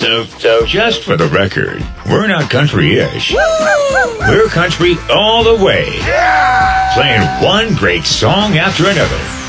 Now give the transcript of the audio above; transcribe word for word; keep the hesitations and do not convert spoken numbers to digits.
So, so, just for the record, we're not country-ish. We're country all the way. Yeah! Playing one great song after another.